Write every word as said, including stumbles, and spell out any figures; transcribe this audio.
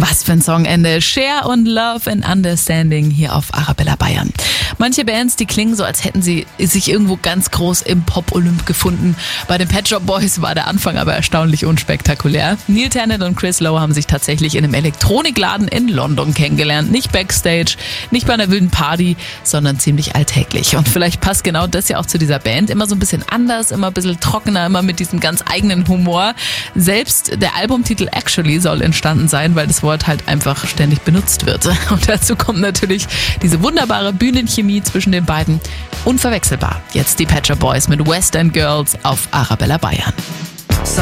Was für ein Songende. Share und Love and Understanding hier auf Arabella Bayern. Manche Bands, die klingen so, als hätten sie sich irgendwo ganz groß im Pop-Olymp gefunden. Bei den Pet Shop Boys war der Anfang aber erstaunlich unspektakulär. Neil Tennant und Chris Lowe haben sich tatsächlich in einem Elektronikladen in London kennengelernt. Nicht backstage, nicht bei einer wilden Party, sondern ziemlich alltäglich. Und vielleicht passt genau das ja auch zu dieser Band. Immer so ein bisschen anders, immer ein bisschen trockener, immer mit diesem ganz eigenen Humor. Selbst der Albumtitel Actually soll entstanden sein, weil das Wort halt einfach ständig benutzt wird. Und dazu kommt natürlich diese wunderbare Bühnenchemie zwischen den beiden. Unverwechselbar. Jetzt die Pet Shop Boys mit West End Girls auf Arabella Bayern.